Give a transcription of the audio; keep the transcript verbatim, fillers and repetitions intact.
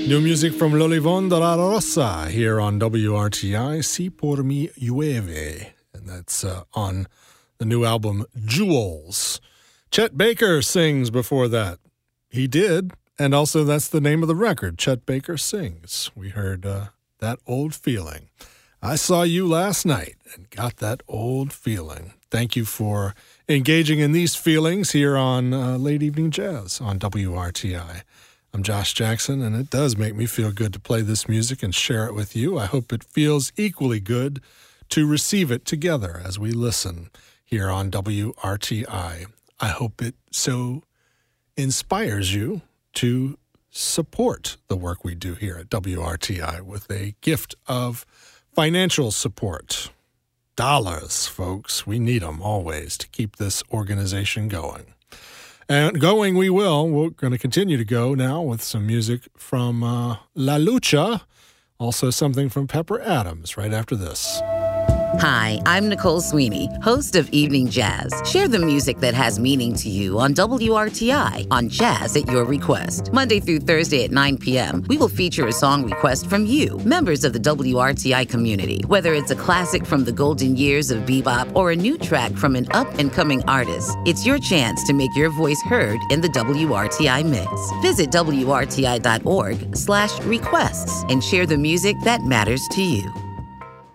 New music from Lolivon de la Rosa here on W R T I, Si Por Mi Llueve. And that's uh, on the new album, Jewels. Chet Baker sings before that. He did, and also that's the name of the record, Chet Baker Sings. We heard uh, That Old Feeling. I saw you last night and got that old feeling. Thank you for engaging in these feelings here on uh, Late Evening Jazz on W R T I. I'm Josh Jackson, and it does make me feel good to play this music and share it with you. I hope it feels equally good to receive it together as we listen here on W R T I. I hope it so inspires you to support the work we do here at W R T I with a gift of financial support. Dollars, folks. We need them always to keep this organization going. And going we will. We're going to continue to go now with some music from uh, La Lucha, also something from Pepper Adams right after this. Hi, I'm Nicole Sweeney, host of Evening Jazz. Share the music that has meaning to you on W R T I on Jazz at Your Request. Monday through Thursday at nine p.m., we will feature a song request from you, members of the W R T I community. Whether it's a classic from the golden years of bebop or a new track from an up-and-coming artist, it's your chance to make your voice heard in the W R T I mix. Visit W R T I dot org slash requests and share the music that matters to you.